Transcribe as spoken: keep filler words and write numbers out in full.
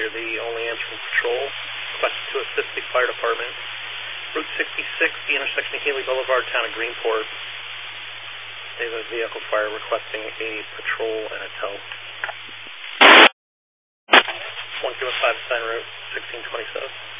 you're the only answering patrol. Requested to assist the fire department. Route sixty-six, the intersection of Healy Boulevard, town of Greenport. There's a vehicle fire requesting a patrol and a tow. one two five sign route sixteen twenty-seven.